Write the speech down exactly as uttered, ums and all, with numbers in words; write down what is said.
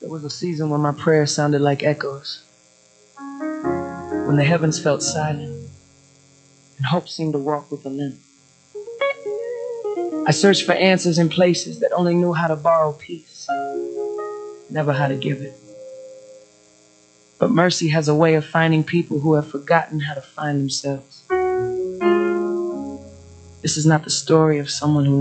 There was a season when my prayers sounded like echoes, when the heavens felt silent and hope seemed to walk with a limp. I searched for answers in places that only knew how to borrow peace, never how to give it. But mercy has a way of finding people who have forgotten how to find themselves. This is not the story of someone who